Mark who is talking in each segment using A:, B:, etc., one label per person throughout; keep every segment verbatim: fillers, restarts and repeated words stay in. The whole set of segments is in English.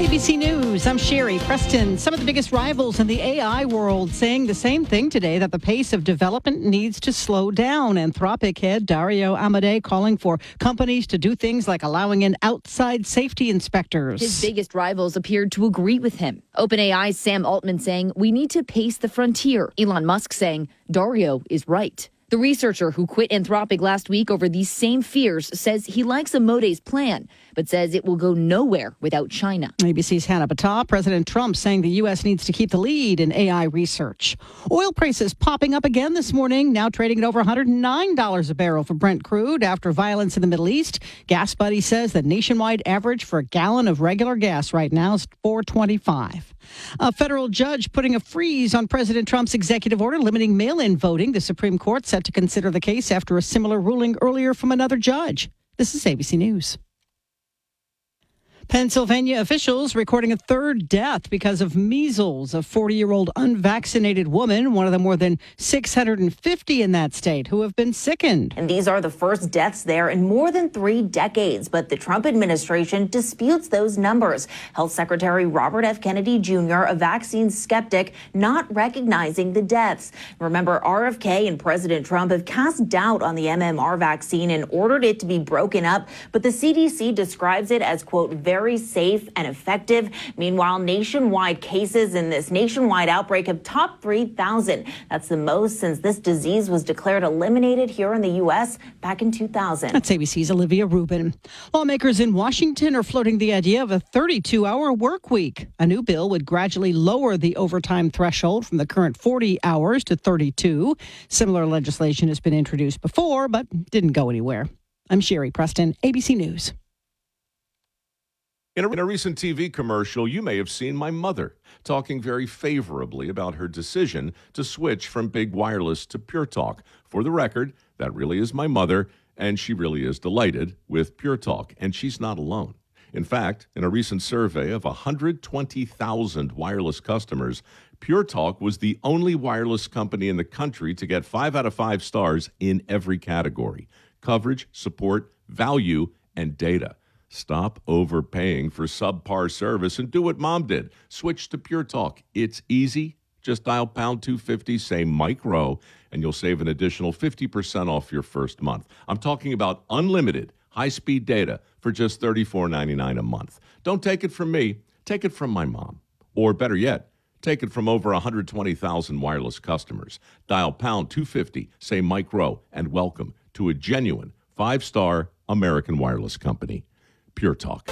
A: A B C News, I'm Sherry Preston. Some of the biggest rivals in the A I world saying the same thing today, that the pace of development needs to slow down. Anthropic head Dario Amodei calling for companies to do things like allowing in outside safety inspectors.
B: His biggest rivals appeared to agree with him. OpenAI's Sam Altman saying we need to pace the frontier. Elon Musk saying Dario is right. The researcher who quit Anthropic last week over these same fears says he likes Amodei's plan, but says it will go nowhere without China.
A: A B C's Hannah Battah. President Trump saying the U S needs to keep the lead in A I research. Oil prices popping up again this morning, now trading at over one hundred nine dollars a barrel for Brent crude after violence in the Middle East. Gas Buddy says the nationwide average for a gallon of regular gas right now is four twenty-five. A federal judge putting a freeze on President Trump's executive order limiting mail-in voting. The Supreme Court set to consider the case after a similar ruling earlier from another judge. This is A B C News. Pennsylvania officials recording a third death because of measles. A forty-year-old unvaccinated woman, one of the more than six hundred fifty in that state who have been sickened.
C: And these are the first deaths there in more than three decades. But the Trump administration disputes those numbers. Health Secretary Robert F. Kennedy Junior, a vaccine skeptic, not recognizing the deaths. Remember, R F K and President Trump have cast doubt on the M M R vaccine and ordered it to be broken up. But the C D C describes it as, quote, very very safe and effective. Meanwhile, nationwide cases in this nationwide outbreak have topped three thousand. That's the most since this disease was declared eliminated here in the U S back in two thousand.
A: That's A B C's Olivia Rubin. Lawmakers in Washington are floating the idea of a thirty-two hour work week. A new bill would gradually lower the overtime threshold from the current forty hours to thirty-two. Similar legislation has been introduced before, but didn't go anywhere. I'm Sherry Preston, A B C News.
D: In a, in a recent T V commercial, you may have seen my mother talking very favorably about her decision to switch from Big Wireless to Pure Talk. For the record, that really is my mother, and she really is delighted with Pure Talk, and she's not alone. In fact, in a recent survey of one hundred twenty thousand wireless customers, Pure Talk was the only wireless company in the country to get five out of five stars in every category: coverage, support, value, and data. Stop overpaying for subpar service and do what Mom did. Switch to Pure Talk. It's easy. Just dial pound two fifty, say Mike Rowe, and you'll save an additional fifty percent off your first month. I'm talking about unlimited high-speed data for just thirty-four ninety-nine a month. Don't take it from me. Take it from my mom. Or better yet, take it from over one hundred twenty thousand wireless customers. Dial pound two fifty, say Mike Rowe, and welcome to a genuine five-star American wireless company. Pure Talk.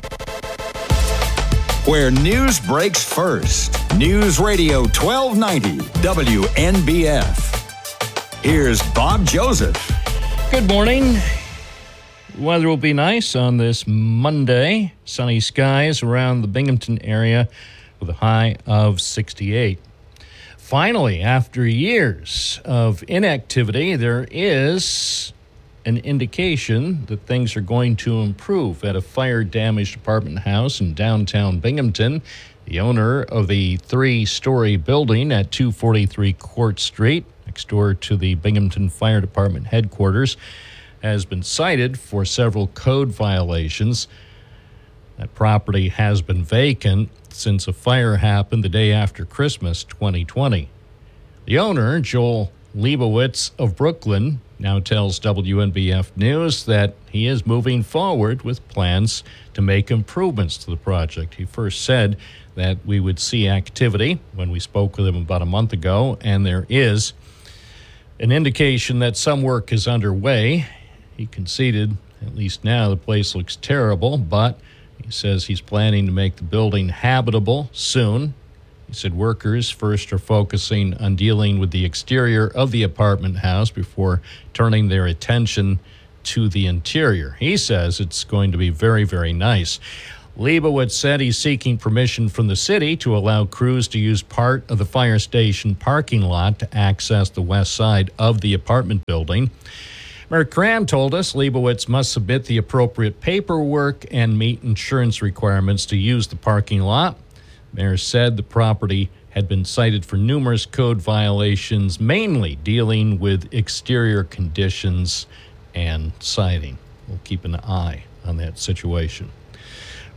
E: Where news breaks first. News Radio twelve ninety W N B F. Here's Bob Joseph.
F: Good morning. Weather will be nice on this Monday. Sunny skies around the Binghamton area with a high of sixty-eight. Finally, after years of inactivity, there is an indication that things are going to improve at a fire-damaged apartment house in downtown Binghamton. The owner of the three-story building at two forty-three Court Street, next door to the Binghamton Fire Department headquarters, has been cited for several code violations. That property has been vacant since a fire happened the day after Christmas twenty twenty. The owner, Joel Leibowitz of Brooklyn, now tells W N B F News that he is moving forward with plans to make improvements to the project. He first said that we would see activity when we spoke with him about a month ago, and there is an indication that some work is underway. He conceded, at least now, the place looks terrible, but he says he's planning to make the building habitable soon. He said workers first are focusing on dealing with the exterior of the apartment house before turning their attention to the interior. He says it's going to be very, very nice. Leibowitz said he's seeking permission from the city to allow crews to use part of the fire station parking lot to access the west side of the apartment building. Mayor Cram told us Leibowitz must submit the appropriate paperwork and meet insurance requirements to use the parking lot. Mayor said the property had been cited for numerous code violations, mainly dealing with exterior conditions and siding. We'll keep an eye on that situation.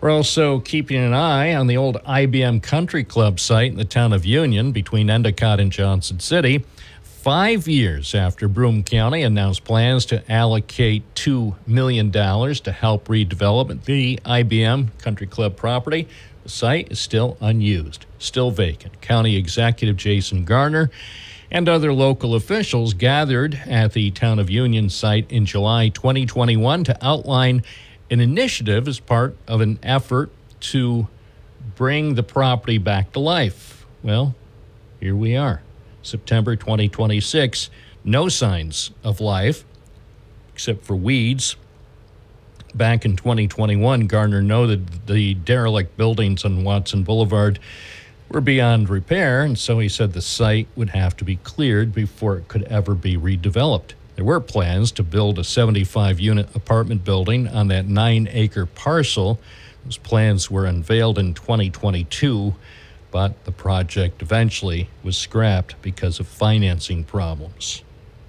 F: We're also keeping an eye on the old I B M Country Club site in the town of Union between Endicott and Johnson City. Five years after Broome County announced plans to allocate two million dollars to help redevelop the I B M Country Club property, the site is still unused, still vacant. County Executive Jason Garner and other local officials gathered at the town of Union site in July twenty twenty-one to outline an initiative as part of an effort to bring the property back to life. Well, here we are. September twenty twenty-six, no signs of life except for weeds. Back in twenty twenty-one, Gardner noted the derelict buildings on Watson Boulevard were beyond repair, and so he said the site would have to be cleared before it could ever be redeveloped. There were plans to build a seventy-five unit apartment building on that nine acre parcel. Those plans were unveiled in twenty twenty-two. But the project eventually was scrapped because of financing problems.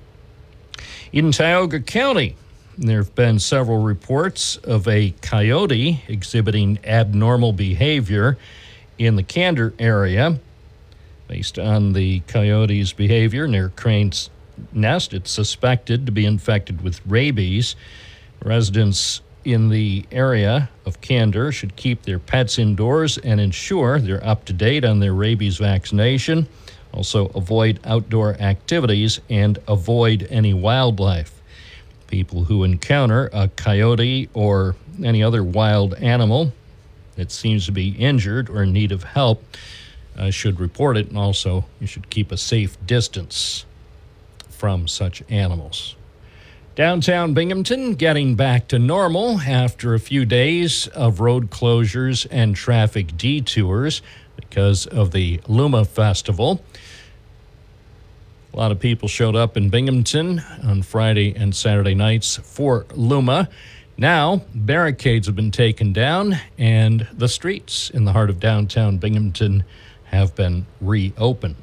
F: In Tioga County, there have been several reports of a coyote exhibiting abnormal behavior in the Candor area. Based on the coyote's behavior near Crane's Nest, it's suspected to be infected with rabies. Residents in the area of Candor should keep their pets indoors and ensure they're up to date on their rabies vaccination. Also, avoid outdoor activities and avoid any wildlife. People who encounter a coyote or any other wild animal that seems to be injured or in need of help uh, should report it, and also you should keep a safe distance from such animals. Downtown Binghamton getting back to normal after a few days of road closures and traffic detours because of the Luma Festival. A lot of people showed up in Binghamton on Friday and Saturday nights for Luma. Now, barricades have been taken down and the streets in the heart of downtown Binghamton have been reopened.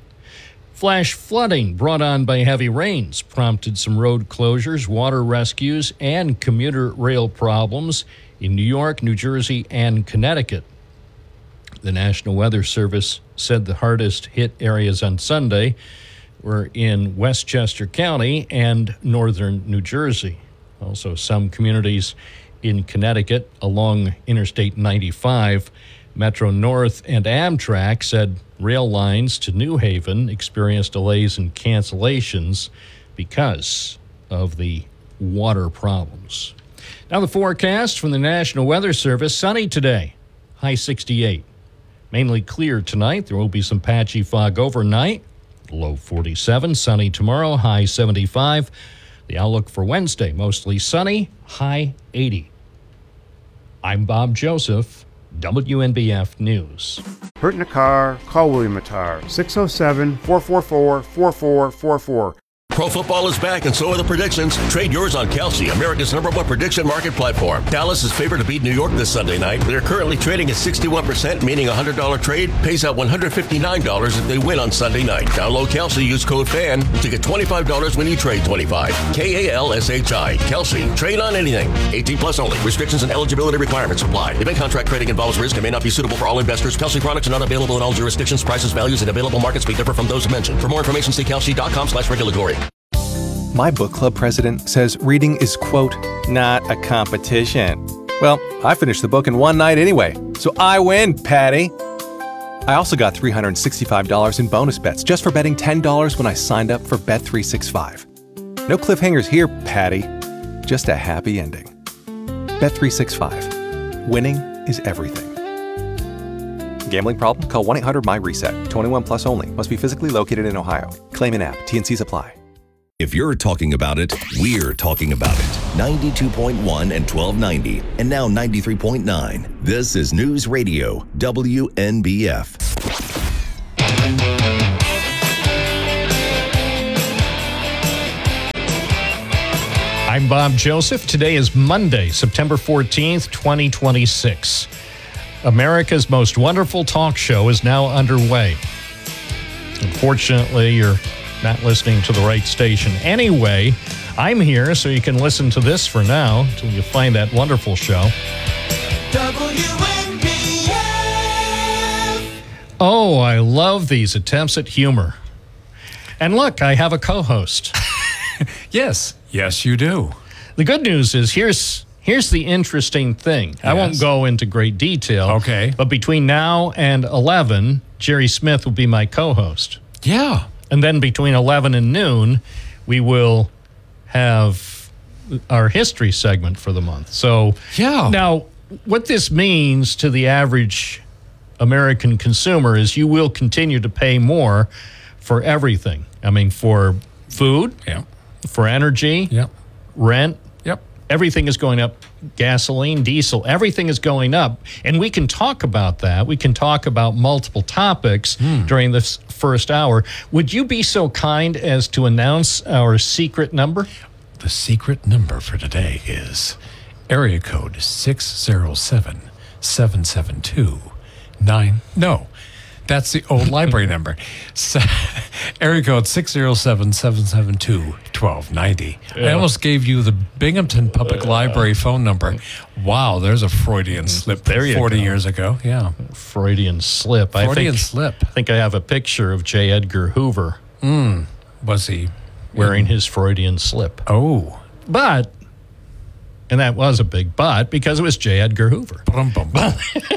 F: Flash flooding brought on by heavy rains prompted some road closures, water rescues, and commuter rail problems in New York, New Jersey, and Connecticut. The National Weather Service said the hardest hit areas on Sunday were in Westchester County and northern New Jersey. Also, some communities in Connecticut along Interstate ninety-five. Metro North and Amtrak said rail lines to New Haven experienced delays and cancellations because of the water problems. Now the forecast from the National Weather Service. Sunny today, high sixty-eight. Mainly clear tonight. There will be some patchy fog overnight, low forty-seven. Sunny tomorrow, high seventy-five. The outlook for Wednesday, mostly sunny, high eighty. I'm Bob Joseph, W N B F News.
G: Hurt in a car? Call William Attar, six oh seven, four four four, four four four four.
H: Pro football is back, and so are the predictions. Trade yours on Kelsey, America's number one prediction market platform. Dallas is favored to beat New York this Sunday night. They're currently trading at sixty-one percent, meaning a one hundred dollars trade pays out one hundred fifty-nine dollars if they win on Sunday night. Download Kelsey, use code FAN to get twenty-five dollars when you trade twenty-five. K A L S H I. Kelsey. Trade on anything. eighteen plus only. Restrictions and eligibility requirements apply. Event contract trading involves risk and may not be suitable for all investors. Kelsey products are not available in all jurisdictions. Prices, values, and available markets may differ from those mentioned. For more information, see kelsey.com slash regulatory.
I: My book club president says reading is, quote, not a competition. Well, I finished the book in one night anyway, so I win, Patty. I also got three hundred sixty-five dollars in bonus bets just for betting ten dollars when I signed up for Bet three sixty-five. No cliffhangers here, Patty. Just a happy ending. Bet three sixty-five. Winning is everything. Gambling problem? Call one eight hundred my reset. twenty-one plus only. Must be physically located in Ohio. Claim in app. T and C's apply.
J: If you're talking about it, we're talking about it. ninety-two point one and twelve ninety, and now ninety-three point nine. This is News Radio, W N B F.
F: I'm Bob Joseph. Today is Monday, September fourteenth, twenty twenty-six. America's Most Wonderful Talk Show is now underway. Unfortunately, you're not listening to the right station. Anyway, I'm here so you can listen to this for now until you find that wonderful show.
K: W N B F.
F: Oh, I love these attempts at humor. And look, I have a co-host.
L: Yes. Yes, you do.
F: The good news is here's here's the interesting thing. I won't
L: Yes.
F: go into great detail.
L: Okay.
F: But between now and eleven, Jerry Smith will be my co-host.
L: Yeah.
F: And then between eleven and noon, we will have our history segment for the month. So
L: Yeah.
F: now, what this means to the average American consumer is you will continue to pay more for everything. I mean, for food,
L: Yeah.
F: for energy,
L: Yep.
F: rent,
L: Yep.
F: everything is going up. Gasoline, diesel, everything is going up. And we can talk about that. We can talk about multiple topics during this first hour. Would you be so kind as to announce our secret number?
L: The secret number for today is area code six oh seven, seven seven two, nine. No, that's the old library number. Se- area code six oh seven, seven seven two, one two nine oh. I almost gave you the Binghamton Public Library phone number. Wow, there's a Freudian slip
F: There you
L: forty
F: go.
L: years ago. Yeah.
F: Freudian slip. I
L: Freudian
F: think,
L: slip.
F: I think I have a picture of J. Edgar Hoover
L: Was he?
F: wearing his Freudian slip.
L: Oh.
F: But, and that was a big but, because it was J. Edgar Hoover.
L: Bum, bum, bum.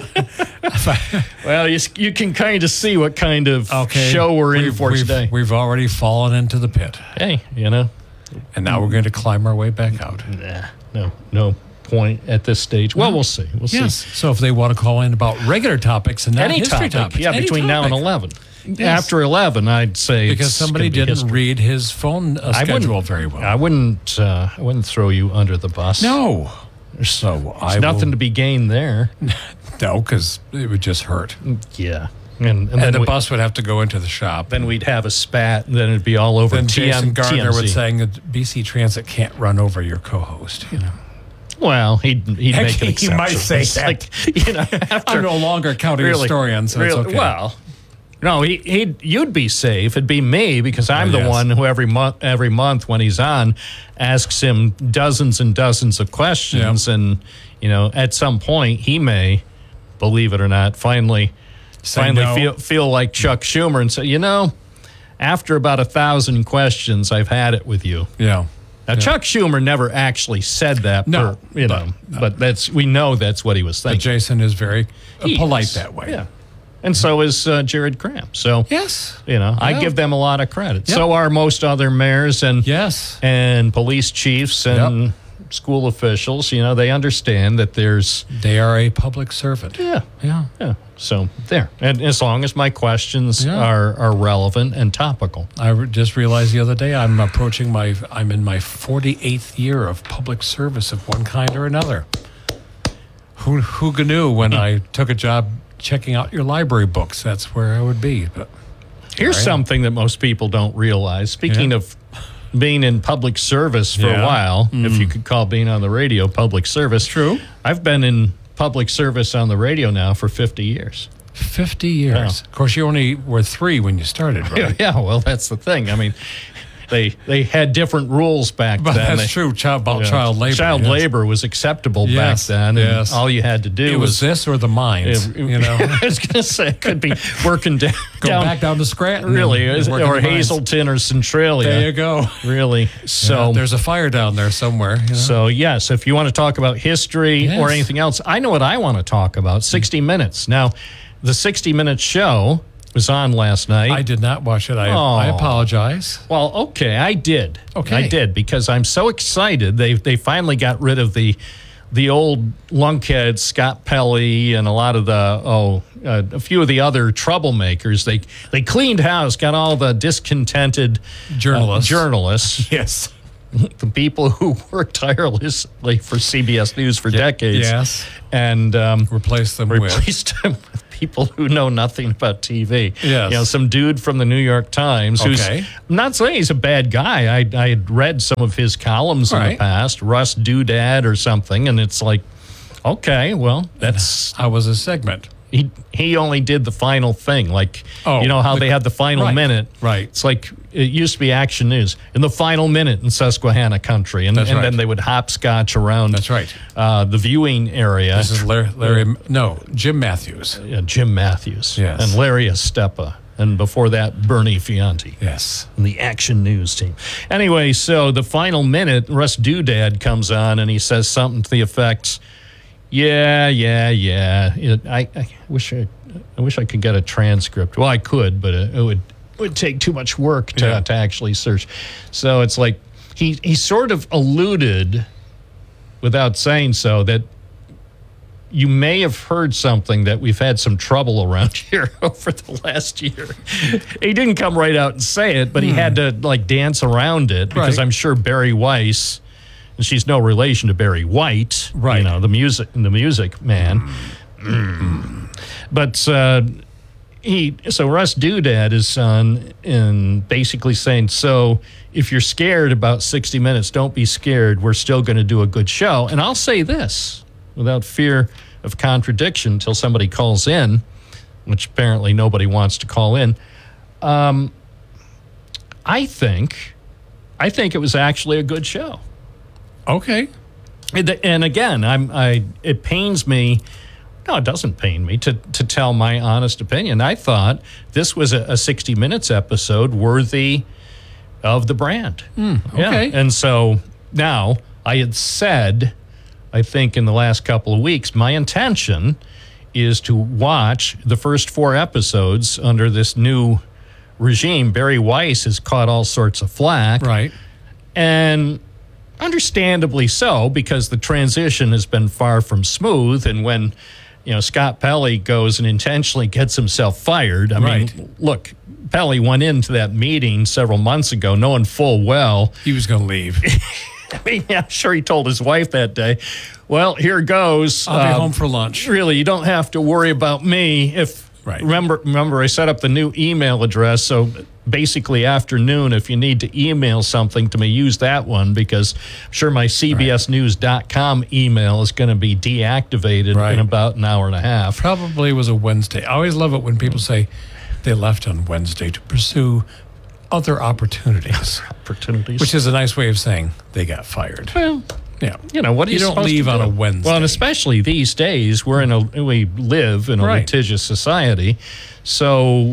F: Well, you, you can kind of see what kind of
L: Okay.
F: show we're in
L: We've-
F: for
L: we've,
F: today.
L: We've already fallen into the pit.
F: Hey, you know,
L: And now we're going to climb our way back out.
F: nah, no, no point at this stage. Well, we'll see. We'll
L: Yes.
F: see.
L: So if they want to call in about regular topics and not
F: Any
L: history
F: topic,
L: topics,
F: yeah,
L: any
F: between now and
L: topic.
F: eleven.
L: Yes.
F: After eleven, I'd say
L: Because
F: it's
L: somebody
F: gonna be
L: didn't
F: history.
L: read his phone uh,
F: I wouldn't-
L: schedule very well.
F: I wouldn't. Uh, I wouldn't throw you under the bus.
L: No. So
F: There's
L: I
F: nothing
L: will,
F: to be gained there.
L: no, because it would just hurt.
F: Yeah, and and,
L: And,
F: then
L: the
F: we,
L: bus would have to go into the shop.
F: then we'd have a spat, and then it'd be all over
L: Then
F: T M,
L: Jason Gardner
F: T M Z.
L: would saying that B C Transit can't run over your co-host. You know,
F: Well, he'd he'd
L: Heck,
F: make an
L: he
F: exception.
L: might say
F: It's
L: that.
F: Like, you know, after
L: I'm no longer county
F: really,
L: historian, so
F: really,
L: it's okay.
F: Well, no, he he you'd be safe. It'd be me because I'm
L: Oh,
F: the
L: yes.
F: one who every month every month when he's on asks him dozens and dozens of questions,
L: Yeah.
F: and you know, at some point he may, believe it or not, finally
L: Say
F: finally
L: no.
F: feel feel like Chuck Schumer and say, you know, after about a thousand questions, I've had it with you.
L: yeah.
F: Now, Chuck Schumer never actually said that.
L: No,
F: per, you
L: but-
F: know, but that's we know that's what he was
L: But
F: thinking.
L: Jason is very uh,
F: He
L: polite
F: is.
L: that way.
F: Yeah, and so is uh, Jared Cramp. So
L: Yes.
F: you know, I
L: Yeah.
F: give them a lot of credit.
L: Yep.
F: So are most other mayors and
L: Yes.
F: and police chiefs and school officials. You know, they understand that there's
L: They are a public servant.
F: yeah.
L: Yeah.
F: Yeah, so there, and as long as my questions
L: Yeah.
F: are, are relevant and topical.
L: I re- just realized the other day I'm approaching my, I'm in my forty-eighth year of public service of one kind or another. Who, who knew when I took a job checking out your library books, that's where I would be. But
F: Here's
L: I am.
F: something that most people don't realize. Speaking
L: Yeah.
F: of being in public service for a
L: Yeah.
F: while, if you could call being on the radio public service.
L: True.
F: I've been in public service on the radio now for fifty years.
L: fifty years. Of course, you only were three when you started, right?
F: Yeah, well, that's the thing. I mean, they they had different rules back
L: But
F: then.
L: that's
F: They-
L: true. Child, about
F: you know,
L: child labor.
F: Child
L: yes.
F: labor was acceptable
L: Yes,
F: back then, and
L: yes.
F: all you had to do
L: It was this or the mines.
F: It-
L: you know,
F: I was going to say it could be working down,
L: go
F: down
L: back down to Scranton.
F: really,
L: and
F: is-
L: work in
F: or
L: the mines.
F: Hazelton or Centralia.
L: There you go.
F: Really. So
L: Yeah, there's a fire down there somewhere. You know?
F: So, yes, if you want to talk about history
L: Yes.
F: or anything else, I know what I want to talk about sixty minutes. Now, the sixty minute show was on last night.
L: I did not watch it. I,
F: Oh.
L: I apologize.
F: Well, okay, I did.
L: Okay.
F: I did because I'm so excited. They they finally got rid of the the old lunkhead Scott Pelley and a lot of the oh uh, a few of the other troublemakers. They they cleaned house, got all the discontented uh,
L: Journalists.
F: journalists.
L: Yes.
F: The people who worked tirelessly for C B S News for decades.
L: Yes.
F: And um,
L: Replace them with.
F: replaced them with people who know nothing about T V.
L: Yes.
F: You know, some dude from the New York Times who's
L: Okay.
F: I'm not saying he's a bad guy. I I had read some of his columns in
L: All
F: the
L: right.
F: past, Russ Doodad or something, and it's like, okay, well, that's
L: How was a segment?
F: He he only did the final thing. Like,
L: Oh,
F: you know how
L: the-
F: they had the final
L: right,
F: minute?
L: right.
F: It's like, it used to be Action News. In the final minute in Susquehanna country. And,
L: That's
F: and
L: right.
F: then they would hopscotch around
L: That's right.
F: uh, the viewing area.
L: This is Larry, Larry no, Jim Matthews.
F: Yeah, Jim Matthews.
L: Yes.
F: And Larry Estepa. And before that, Bernie Fianti.
L: Yes.
F: And the Action News team. Anyway, so the final minute, Russ Doodad comes on and he says something to the effects, yeah, yeah, yeah. It, I, I wish I, I wish I could get a transcript. Well, I could, but it, it would it would take too much work to,
L: Yeah.
F: to actually search. So it's like he he sort of alluded, without saying so, that you may have heard something that we've had some trouble around here over the last year. He didn't come right out and say it, but he had to like dance around it because
L: Right.
F: I'm sure Barry Weiss, and she's no relation to Barry White,
L: Right.
F: You know, the music, the music man. Mm. But uh, he, so Russ Doodad is on and basically saying, so if you're scared about sixty minutes, don't be scared. We're still going to do a good show. And I'll say this without fear of contradiction until somebody calls in, which apparently nobody wants to call in. Um, I think, I think it was actually a good show.
L: Okay.
F: And, and again, I'm, I, it pains me. No, it doesn't pain me to, to tell my honest opinion. I thought this was a, a sixty minutes episode worthy of the brand.
L: okay.
F: Yeah. And so now I had said, I think in the last couple of weeks, my intention is to watch the first four episodes under this new regime. Barry Weiss has caught all sorts of flack.
L: Right.
F: And understandably so, because the transition has been far from smooth. And when, you know, Scott Pelley goes and intentionally gets himself fired, I
L: Right.
F: mean, look, Pelley went into that meeting several months ago knowing full well
L: He was going to leave.
F: I mean, I'm sure he told his wife that day, well, here goes.
L: I'll be
F: Um,
L: home for lunch.
F: Really, you don't have to worry about me. If
L: Right.
F: remember, remember, I set up the new email address. So basically, afternoon, if you need to email something to me, use that one because I'm sure my C B S News dot com email is going to be deactivated
L: Right.
F: in about an hour and a half.
L: Probably was a Wednesday. I always love it when people say they left on Wednesday to pursue other opportunities,
F: Opportunities.
L: which is a nice way of saying they got fired.
F: well,
L: Yeah.
F: you know, what are you,
L: You don't
F: supposed
L: leave
F: to
L: on
F: do?
L: a Wednesday.
F: Well, and especially these days, we're in a we live in a
L: Right.
F: litigious society, so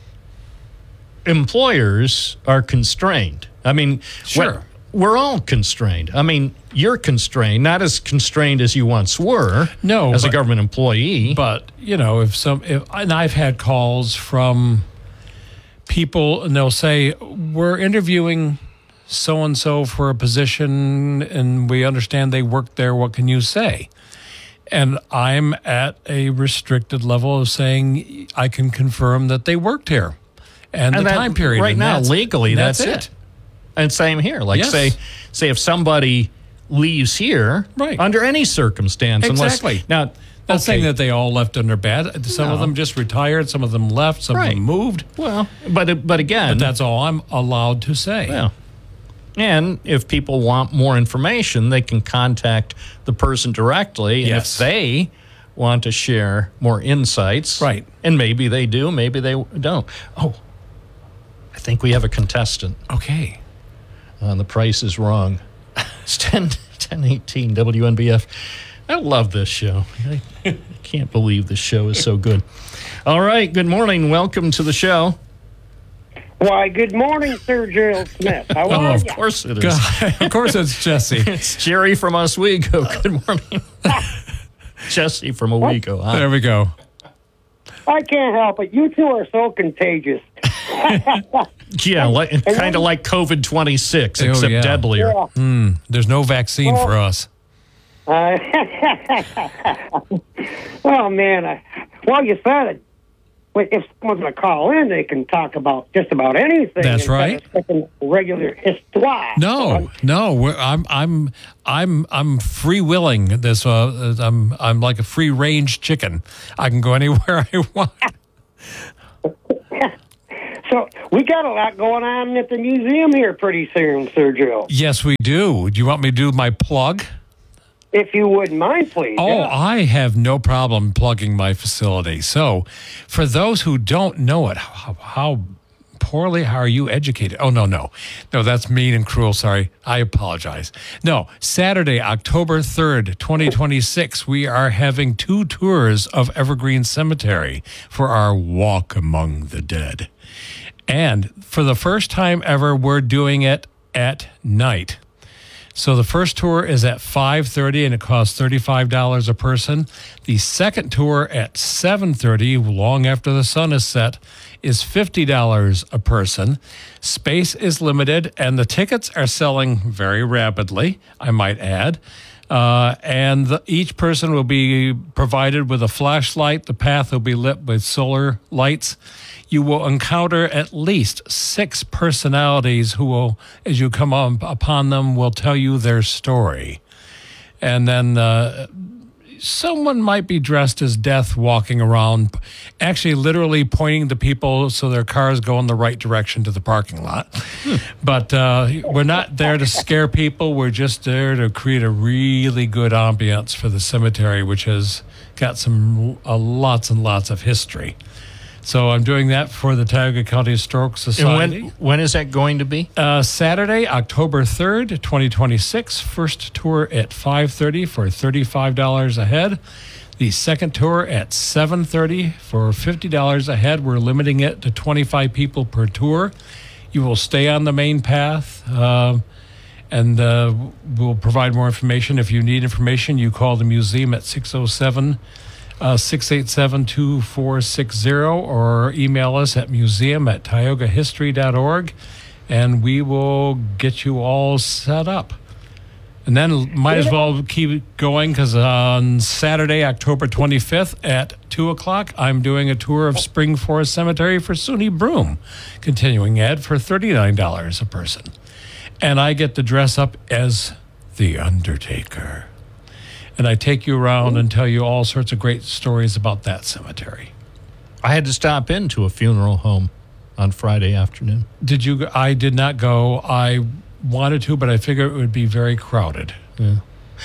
F: employers are constrained. I mean,
L: Sure.
F: we're, we're all constrained. I mean, you're constrained, not as constrained as you once were.
L: No,
F: as a
L: but-
F: government employee.
L: But, you know, if some, if, and I've had calls from people and they'll say, we're interviewing so and so for a position and we understand they worked there. What can you say? And I'm at a restricted level of saying I can confirm that they worked here and,
F: And
L: the
F: that-
L: time period.
F: right
L: and
F: now,
L: that's-
F: legally, that's,
L: that's
F: it. And same here. Like
L: Yes.
F: say, say if somebody leaves here,
L: Right.
F: under any circumstance,
L: Exactly.
F: unless now.
L: Not
F: okay,
L: saying that they all left under bad. Some of
F: No.
L: them just retired. Some of them left. Some
F: Right.
L: of them moved.
F: Well, but but again,
L: But that's all I'm allowed to say.
F: well. And if people want more information, they can contact the person directly. And
L: Yes.
F: if they want to share more insights,
L: Right.
F: And maybe they do, maybe they don't. Oh, I think we have a contestant
L: Okay.
F: on The Price is Wrong. It's ten, ten eighteen W N B F. I love this show. I, I can't believe this show is so good. All right, good morning. Welcome to the show.
M: Why, good morning, Sir Gerald Smith. How
F: Oh,
M: are
F: of
M: you?
F: course it is.
L: God, of course, it's Jesse.
F: It's Jerry from Oswego. Good morning. Jesse from Owego. Hi.
L: There we go.
M: I can't help it. You two are so contagious.
F: Yeah, like, kind of like COVID twenty-six,
L: Oh,
F: except
L: yeah.
F: deadlier.
M: Yeah.
L: Mm, there's no vaccine
M: Well-
L: for us.
M: Uh, oh, man. I, well, you said it. Wait, if someone's going to call in, they can talk about just about anything.
L: That's
M: instead
L: right.
M: of sticking regular histoire.
L: No, no, we're, I'm, I'm, I'm, I'm free willing. This, uh, I'm, I'm like a free range chicken. I can go anywhere I want.
M: So we got a lot going on at the museum here pretty soon, Sir Joe.
L: Yes, we do. Do you want me to do my plug?
M: If you wouldn't mind, please.
L: Oh,
M: yeah.
L: I have no problem plugging my facility. So, for those who don't know it, how, how poorly how are you educated? Oh, no, no. No, that's mean and cruel. Sorry. I apologize. No, Saturday, October third, twenty twenty-six, we are having two tours of Evergreen Cemetery for our Walk Among the Dead. And for the first time ever, we're doing it at night. So the first tour is at five thirty and it costs thirty-five dollars a person. The second tour at seven thirty, long after the sun is set, is fifty dollars a person. Space is limited and the tickets are selling very rapidly, I might add. Uh, and the, each person will be provided with a flashlight. The path will be lit with solar lights. You will encounter at least six personalities who will, as you come up upon them, will tell you their story. And then uh, someone might be dressed as death walking around, actually literally pointing to people so their cars go in the right direction to the parking lot. Hmm. But uh, we're not there to scare people. We're just there to create a really good ambiance for the cemetery, which has got some uh, lots and lots of history. So I'm doing that for the Tioga County Historical Society.
F: And when, when is that going to be?
L: Uh, Saturday, October third, twenty twenty-six. First tour at five thirty for thirty-five dollars a head. The second tour at seven thirty for fifty dollars a head. We're limiting it to twenty-five people per tour. You will stay on the main path, uh, and uh, we'll provide more information. If you need information, you call the museum at six oh seven, six eight seven, two four six zero or email us at museum at tioga history dot org, and we will get you all set up. And then might as well keep going because on Saturday, October twenty-fifth at two o'clock, I'm doing a tour of Spring Forest Cemetery for SUNY Broome, continuing ed for thirty-nine dollars a person. And I get to dress up as the Undertaker. And I take you around and tell you all sorts of great stories about that cemetery.
F: I had to stop into a funeral home on Friday afternoon.
L: Did you? I did not go. I wanted to, but I figured it would be very crowded.
F: Yeah.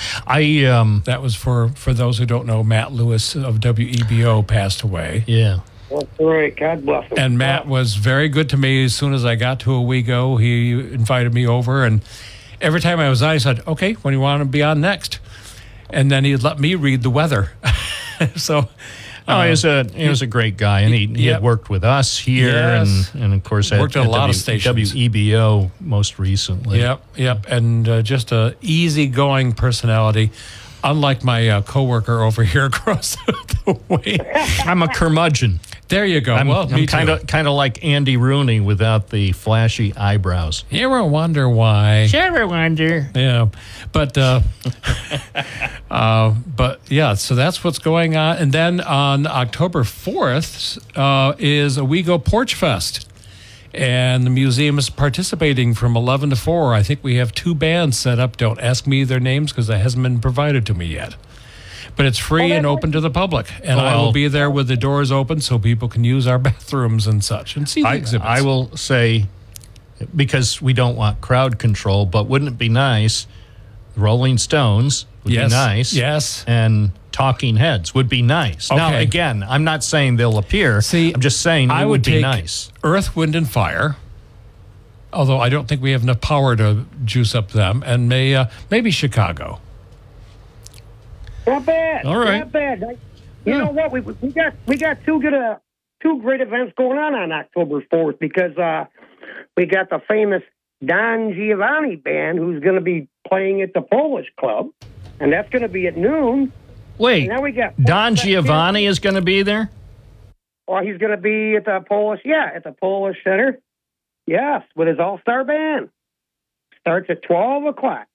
F: I um,
L: that was for for those who don't know. Matt Lewis of W E B O passed away.
F: Yeah.
M: That's right. God bless him.
L: And Matt was very good to me. As soon as I got to Owego, he invited me over, and every time I was on, I said, "Okay, when do you want to be on next?" And then he'd let me read the weather. so,
F: oh, he was a he was a great guy, and he, he
L: yep.
F: had worked with us here,
L: yes.
F: and, and of course
L: worked
F: at,
L: at a
F: at
L: lot
F: w,
L: of stations.
F: W E B O most recently.
L: Yep, yep, and uh, just a easygoing personality. Unlike my uh, coworker over here across the way,
F: I'm a curmudgeon.
L: There you go.
F: I'm,
L: well,
F: I'm kind of kind of like Andy Rooney without the flashy eyebrows.
L: You ever wonder why?
F: Ever wonder?
L: Yeah, but uh, uh, but yeah. So that's what's going on. And then on October fourth uh, is Owego Porch Fest, and the museum is participating from eleven to four. I think we have two bands set up. Don't ask me their names because that hasn't been provided to me yet. But it's free and open to the public. And
F: Oh,
L: I will
F: well.
L: be there with the doors open so people can use our bathrooms and such and see the
F: I,
L: exhibits.
F: I will say, because we don't want crowd control, but wouldn't it be nice? Rolling Stones would
L: Yes,
F: be nice.
L: yes.
F: And Talking Heads would be nice. Now,
L: Okay.
F: again, I'm not saying they'll appear.
L: See,
F: I'm just saying it
L: I
F: would,
L: would
F: be
L: take
F: nice.
L: Earth, Wind, and Fire, although I don't think we have enough power to juice up them, and may, uh, maybe Chicago.
M: Not bad.
F: All right.
M: Not bad. I- You know what? We we got we got two good uh, two great events going on on October fourth because uh, we got the famous Don Giovanni band who's going to be playing at the Polish Club, and that's going to be at noon.
F: Wait,
M: And now we got
F: Don Giovanni is going to be there?
M: Or he's going to be at the Polish, yeah, at the Polish Center. Yes, with his all-star band. Starts at twelve o'clock.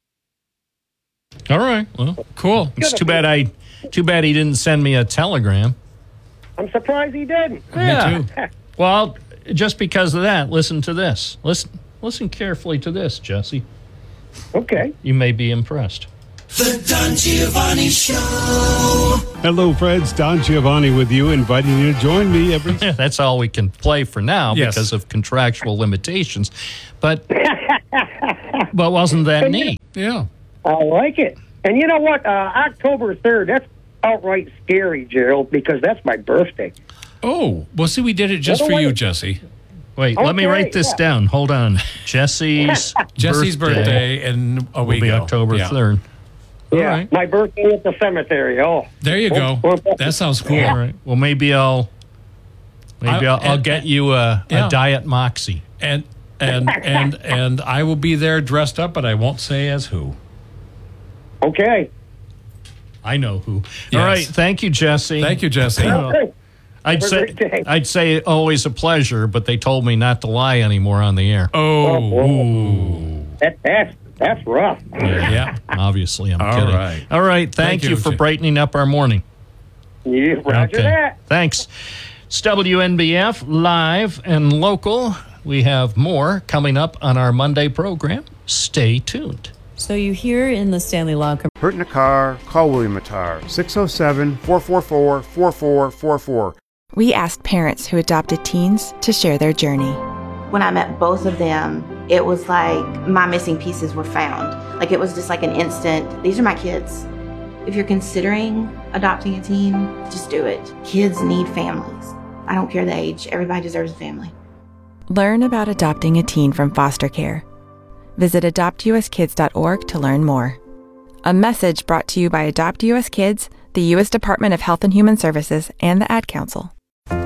F: All right. Well,
L: cool.
F: It's too bad I, too bad he didn't send me a telegram.
M: I'm surprised he didn't.
F: Yeah. Well, just because of that, listen to this. Listen, listen carefully to this, Jesse.
M: Okay.
F: You may be impressed.
K: The Don Giovanni Show.
N: Hello, friends. Don Giovanni with you, inviting you to join me every.
F: That's all we can play for now
N: Yes.
F: because of contractual limitations. But, but wasn't that neat?
L: Yeah.
M: I like it. And you know what? Uh, October third, that's outright scary, Gerald, because that's my birthday.
L: Oh, well, see, we did it just
M: Well,
L: for
M: wait.
L: you, Jesse.
F: Wait, let me
M: Okay,
F: write this
M: yeah.
F: down. Hold on. Jesse's
L: Jesse's birthday, and a
F: will
L: week
F: be
L: ago.
F: October
L: Yeah.
F: third.
M: Yeah,
F: All right.
M: my birthday at the cemetery. Oh,
L: There you go. That sounds cool.
F: All right. Well, maybe I'll maybe
L: I-
F: I'll, I'll
L: and-
F: get you a,
L: Yeah.
F: a Diet Moxie.
L: And and and and I will be there dressed up, but I won't say as who.
M: Okay.
F: I know who.
L: Yes.
F: All right. Thank you, Jesse.
L: Thank you, Jesse.
M: Okay.
F: I'd
M: Have a
F: say
M: great day.
F: I'd say always a pleasure, but they told me not to lie anymore on the air.
L: Oh, ooh.
M: That, that's that's rough.
L: Yeah.
F: Obviously, I'm
L: All
F: kidding.
L: right.
F: All right. Thank,
L: Thank
F: you,
L: you,
F: for
L: Jim.
F: brightening up our morning.
M: Yeah, roger that.
F: Thanks. It's W N B F live and local. We have more coming up on our Monday program. Stay tuned.
O: So you hear in the Stanley Law Com-
G: Hurt in a car? Call William Matar. six oh seven, four four four, four four four four.
P: We asked parents who adopted teens to share their journey.
Q: When I met both of them, it was like my missing pieces were found. Like it was just like an instant, these are my kids. If you're considering adopting a teen, just do it. Kids need families. I don't care the age, everybody deserves a family.
P: Learn about adopting a teen from foster care. Visit adopt u s kids dot org to learn more. A message brought to you by Adopt U S Kids, the U S Department of Health and Human Services, and the Ad Council.
R: Mommy,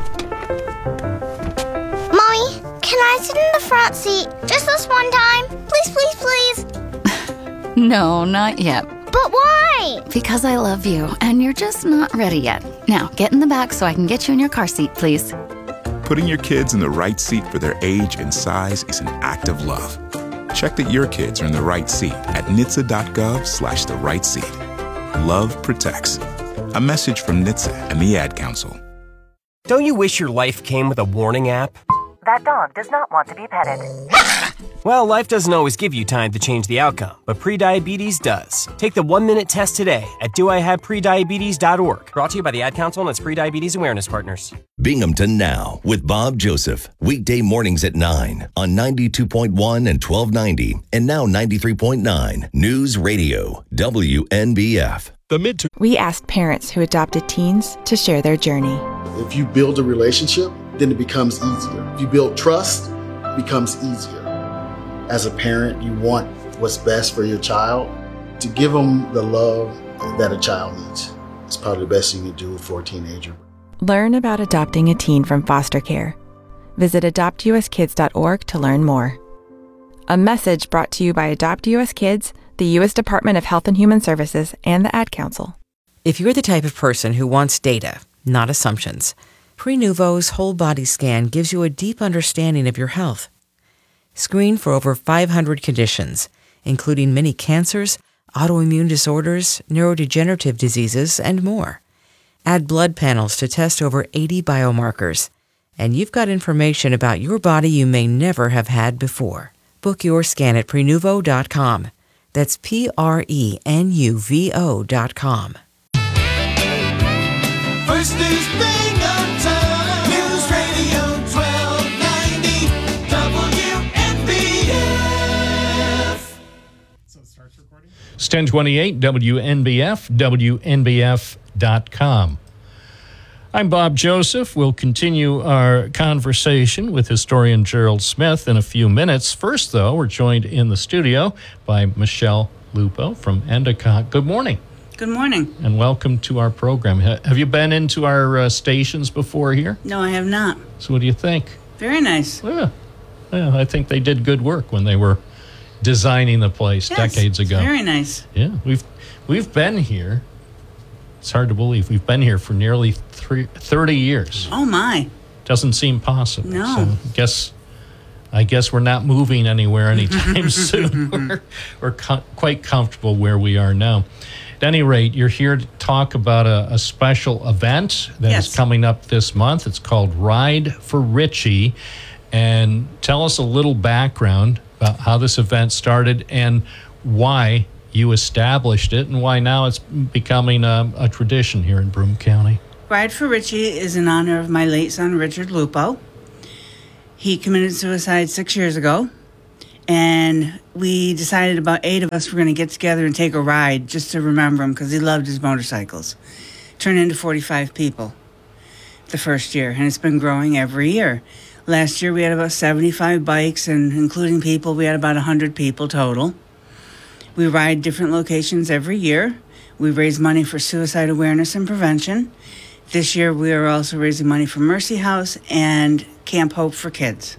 R: can I sit in the front seat just this one time? Please, please, please.
S: No, not yet.
R: But why?
S: Because I love you, and you're just not ready yet. Now, get in the back so I can get you in your car seat, please.
T: Putting your kids in the right seat for their age and size is an act of love. Check that your kids are in the right seat at N H T S A dot gov slash the right seat. Love protects. A message from N H T S A and the Ad Council.
U: Don't you wish your life came with a warning app?
V: That dog does not want to be petted.
U: Well, life doesn't always give you time to change the outcome, but prediabetes does. Take the one-minute test today at do I have prediabetes dot org. Brought to you by the Ad Council and its Prediabetes Awareness Partners.
J: Binghamton Now with Bob Joseph. Weekday mornings at nine on ninety-two point one and twelve ninety and now ninety-three point nine News Radio W N B F.
P: The midterm. We asked parents who adopted teens to share their journey.
W: If you build a relationship, then it becomes easier. If you build trust, it becomes easier. As a parent, you want what's best for your child. To give them the love that a child needs. It's probably the best you can do for a teenager.
P: Learn about adopting a teen from foster care. Visit adopt u s kids dot org to learn more. A message brought to you by Adopt U S Kids, the U S Department of Health and Human Services, and the Ad Council.
X: If you're the type of person who wants data, not assumptions, Prenuvo's whole body scan gives you a deep understanding of your health. Screen for over five hundred conditions, including many cancers, autoimmune disorders, neurodegenerative diseases, and more. Add blood panels to test over eighty biomarkers, and you've got information about your body you may never have had before. Book your scan at prenuvo dot com. That's P R E N U V O dot com.
K: First News Binghamton, News Radio twelve ninety, W N B F.
F: It's ten twenty-eight W N B F, W N B F dot com. I'm Bob Joseph. We'll continue our conversation with historian Gerald Smith in a few minutes. First, though, we're joined in the studio by Michelle Lupo from Endicott. Good morning.
Y: Good morning.
F: And welcome to our program. Ha- Have you been into our uh, stations before here?
Y: No, I have not.
F: So what do you think?
Y: Very nice.
F: Yeah. Yeah, I think they did good work when they were designing the place
Y: Yes,
F: decades ago.
Y: Very nice.
F: Yeah, we've we've been here. It's hard to believe we've been here for nearly three, thirty years.
Y: Oh my!
F: Doesn't seem possible.
Y: No.
F: So I guess I guess we're not moving anywhere anytime soon. We're, we're co- quite comfortable where we are now. At any rate, you're here to talk about a, a special event that
Y: Yes.
F: is coming up this month. It's called Ride for Richie. And tell us a little background about how this event started and why you established it and why now it's becoming a, a tradition here in Broome County.
Y: Ride for Richie is in honor of my late son, Richard Lupo. He committed suicide six years ago, And we decided about eight of us were going to get together and take a ride just to remember him because he loved his motorcycles. Turned into forty-five people the first year, and it's been growing every year. Last year we had about seventy-five bikes, and including people, we had about one hundred people total. We ride different locations every year. We raise money for suicide awareness and prevention. This year we are also raising money for Mercy House and Camp Hope for Kids.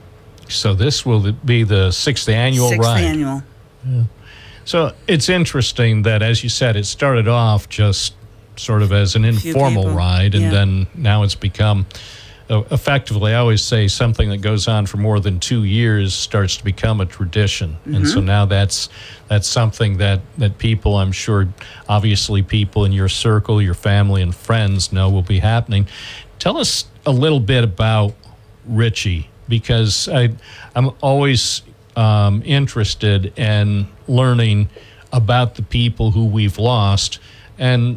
F: So this will be the sixth annual
Y: Sixth
F: ride.
Y: annual.
F: Yeah. So it's interesting that, as you said, it started off just sort of as an
Y: Few
F: informal
Y: people.
F: ride, and
Y: Yeah.
F: then now it's become uh, effectively, I always say, something that goes on for more than two years starts to become a tradition. And so
Y: Mhm.
F: now that's that's something that, that people, I'm sure, obviously people in your circle, your family and friends know will be happening. Tell us a little bit about Richie, because I, I'm always um, interested in learning about the people who we've lost. And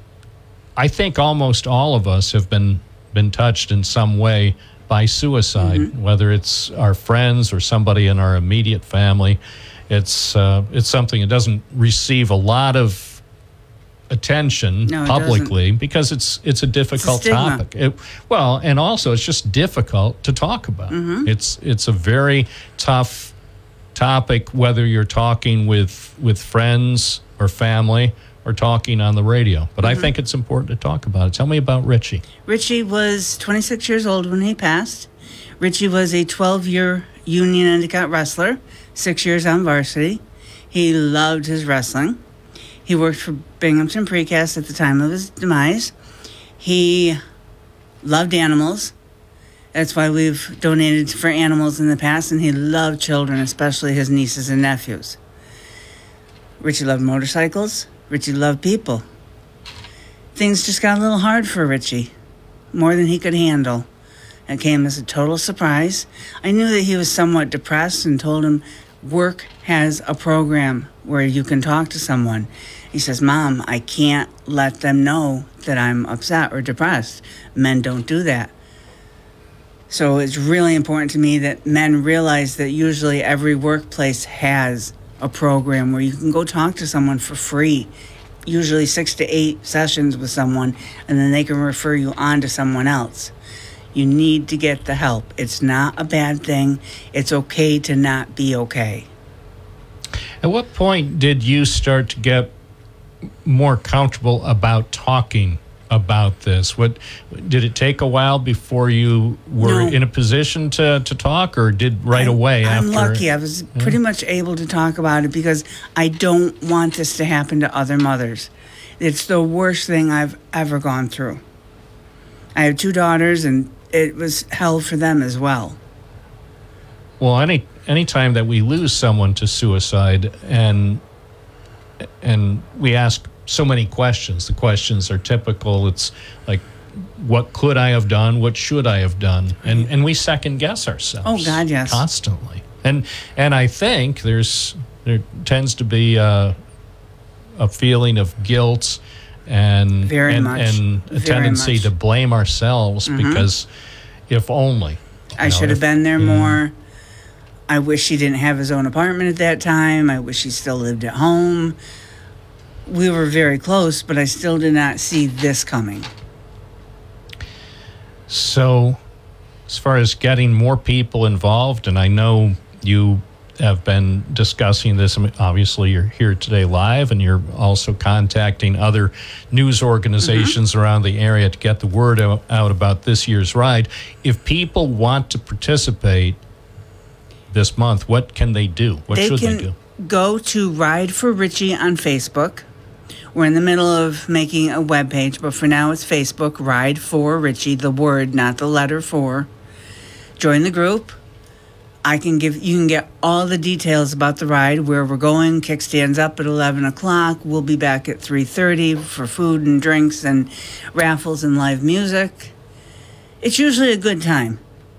F: I think almost all of us have been, been touched in some way by suicide,
Y: Mm-hmm.
F: whether it's our friends or somebody in our immediate family. It's, uh, it's something that doesn't receive a lot of attention
Y: No, it
F: publicly because it's it's a difficult
Y: It's a stigma.
F: topic. It, well, and also it's just difficult to talk about.
Y: Mhm.
F: It's it's a very tough topic, whether you're talking with with friends or family or talking on the radio. But I
Y: Mhm.
F: think it's important to talk about it. Tell me about Richie.
Y: Richie was twenty-six years old when he passed. Richie was a twelve-year Union Endicott wrestler, six years on varsity. He loved his wrestling. He worked for Binghamton Precast at the time of his demise. He loved animals. That's why we've donated for animals in the past, and he loved children, especially his nieces and nephews. Richie loved motorcycles. Richie loved people. Things just got a little hard for Richie, more than he could handle. It came as a total surprise. I knew that he was somewhat depressed and told him work has a program where you can talk to someone. He says, Mom, I can't let them know that I'm upset or depressed. Men don't do that. So it's really important to me that men realize that usually every workplace has a program where you can go talk to someone for free, usually six to eight sessions with someone, and then they can refer you on to someone else. You need to get the help. It's not a bad thing. It's okay to not be okay.
F: At what point did you start to get more comfortable about talking about this? What did it take a while before you were
Y: No.
F: in a position to, to talk, or did right away
Y: I'm
F: after?
Y: lucky. I was pretty much able to talk about it because I don't want this to happen to other mothers. It's the worst thing I've ever gone through. I have two daughters, and it was hell for them as well.
F: Well, any any time that we lose someone to suicide, and and we ask so many questions, the questions are typical. It's like, what could I have done? What should I have done? And and we second guess ourselves.
Y: Oh, God, yes.
F: Constantly. And and I think there's there tends to be a, a feeling of guilt and
Y: Very
F: and,
Y: much.
F: and a
Y: Very
F: tendency
Y: much.
F: to blame ourselves
Y: Mhm.
F: because if only.
Y: I
F: you know,
Y: should have
F: if-
Y: been there
F: yeah.
Y: more. I wish he didn't have his own apartment at that time. I wish he still lived at home. We were very close, but I still did not see this coming.
F: So, as far as getting more people involved, and I know you have been discussing this, I mean, obviously you're here today live, and you're also contacting other news organizations
Y: Mm-hmm.
F: around the area to get the word o- out about this year's ride. If people want to participate this month, what can they do? What
Y: they
F: should
Y: can
F: they do?
Y: go to Ride for Richie on Facebook. We're in the middle of making a webpage, but for now it's Facebook, Ride for Richie, the word, not the letter four. Join the group. I can give you can get all the details about the ride, where we're going. Kickstand's up at eleven o'clock. We'll be back at three thirty for food and drinks and raffles and live music. It's usually a good time.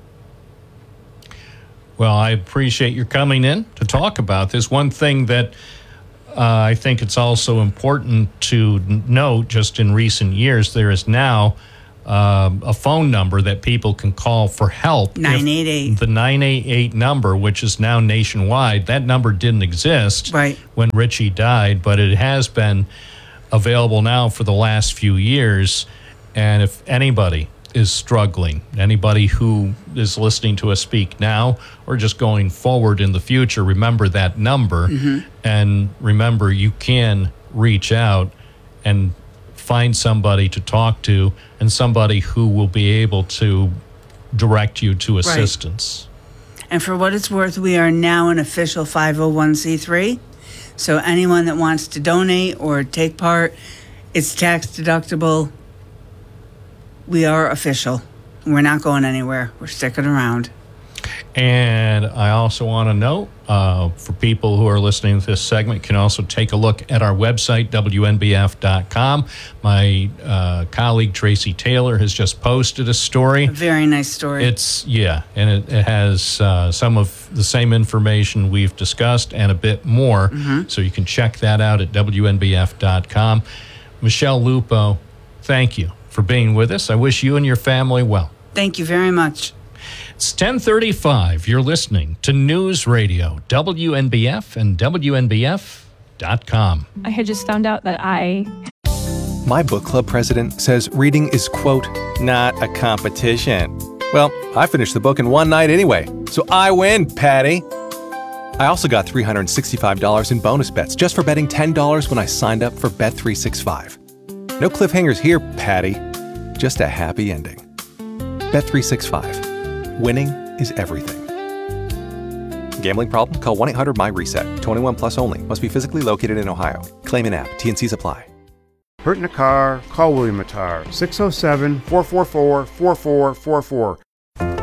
F: Well, I appreciate your coming in to talk about this. One thing that uh, I think it's also important to n- note, just in recent years, there is now um, a phone number that people can call for help.
Y: nine eight eight.
F: The nine eight eight number, which is now nationwide, that number didn't exist
Y: right.
F: when Richie died, but it has been available now for the last few years. And if anybody is struggling, anybody who is listening to us speak now or just going forward in the future, remember that number.
Y: Mm-hmm.
F: And remember, you can reach out and find somebody to talk to and somebody who will be able to direct you to assistance.
Y: Right. And for what it's worth, we are now an official five oh one c three. So anyone that wants to donate or take part, it's tax deductible. We are official. We're not going anywhere. We're sticking around.
F: And I also want to note, uh, for people who are listening to this segment, can also take a look at our website, W N B F dot com. My uh, colleague, Tracy Taylor, has just posted a story.
Y: A very nice story.
F: It's, yeah, and it, it has uh, some of the same information we've discussed and a bit more.
Y: Mm-hmm.
F: So you can check that out at W N B F dot com. Michelle Lupo, thank you for being with us. I wish you and your family well.
Y: Thank you very much.
F: It's ten thirty-five. You're listening to News Radio, W N B F and W N B F dot com.
A: I had just found out that I...
I: My book club president says reading is, quote, not a competition. Well, I finished the book in one night anyway, so I win, Patty. I also got three hundred sixty-five dollars in bonus bets just for betting ten dollars when I signed up for Bet three sixty-five. No cliffhangers here, Patty. Just a happy ending. Bet three sixty-five. Winning is everything. Gambling problem? Call one eight hundred my reset. twenty-one plus only. Must be physically located in Ohio. Claim in app. T N Cs apply.
G: Hurt in a car? Call William Matar. six oh seven, four four four, four four four four.
R: Mommy,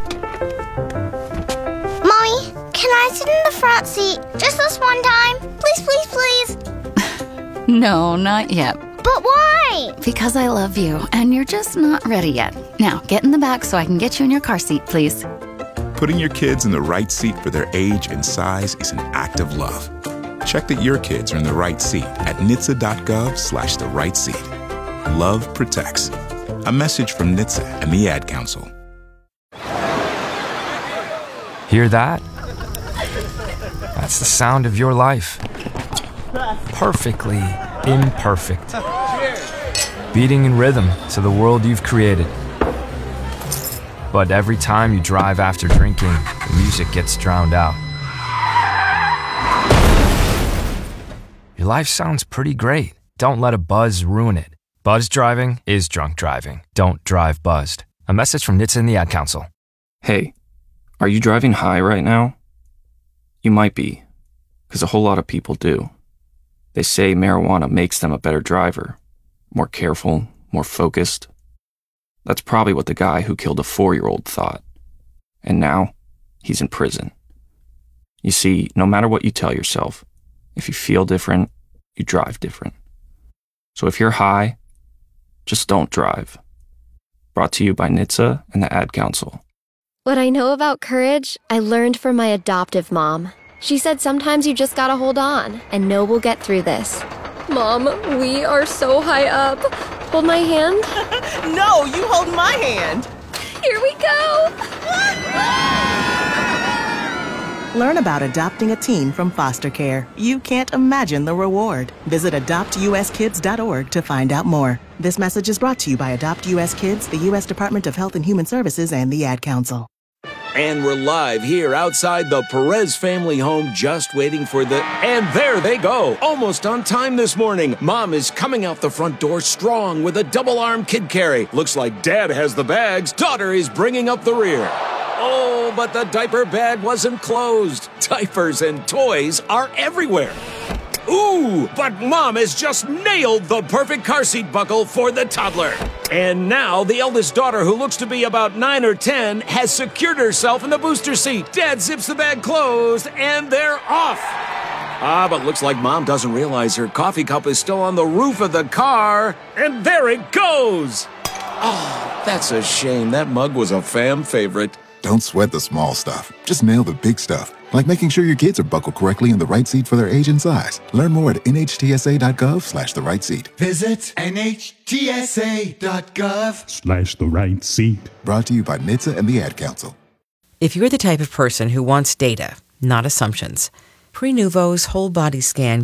R: can I sit in the front seat just this one time? Please, please, please.
S: No, not yet.
R: But why?
S: Because I love you, and you're just not ready yet. Now, get in the back so I can get you in your car seat, please.
T: Putting your kids in the right seat for their age and size is an act of love. Check that your kids are in the right seat at N H T S A dot gov slash the right seat. Love protects. A message from N H T S A and the Ad Council.
B: Hear that? That's the sound of your life. Perfectly imperfect. Beating in rhythm to the world you've created. But every time you drive after drinking, the music gets drowned out. Your life sounds pretty great. Don't let a buzz ruin it. Buzz driving is drunk driving. Don't drive buzzed. A message from N H T S A and the Ad Council.
C: Hey, are you driving high right now? You might be, because a whole lot of people do. They say marijuana makes them a better driver, more careful, more focused. That's probably what the guy who killed a four-year-old thought. And now, he's in prison. You see, no matter what you tell yourself, if you feel different, you drive different. So if you're high, just don't drive. Brought to you by N H T S A and the Ad Council.
D: What I know about courage, I learned from my adoptive mom. She said sometimes you just gotta hold on and know we'll get through this. Mom, we are so high up. Hold my hand.
E: No, you hold my hand.
D: Here we go.
E: Learn about adopting a teen from foster care. You can't imagine the reward. Visit adopt U S kids dot org to find out more. This message is brought to you by Adopt U S Kids, the U S Department of Health and Human Services, and the Ad Council.
Z: And we're live here outside the Perez family home, just waiting for the... And there they go! Almost on time this morning. Mom is coming out the front door strong with a double-arm kid carry. Looks like Dad has the bags. Daughter is bringing up the rear. Oh, but the diaper bag wasn't closed. Diapers and toys are everywhere. Ooh, but Mom has just nailed the perfect car seat buckle for the toddler. And now the eldest daughter, who looks to be about nine or ten, has secured herself in the booster seat. Dad zips the bag closed, and they're off. Ah, but looks like Mom doesn't realize her coffee cup is still on the roof of the car. And there it goes. Oh, that's a shame. That mug was a fam favorite.
T: Don't sweat the small stuff. Just nail the big stuff, like making sure your kids are buckled correctly in the right seat for their age and size. Learn more at nhtsa.gov slash the right seat.
K: Visit nhtsa.gov
T: Slash the right seat. Brought to you by N H T S A and the Ad Council.
X: If you're the type of person who wants data, not assumptions, Prenuvo's whole body scan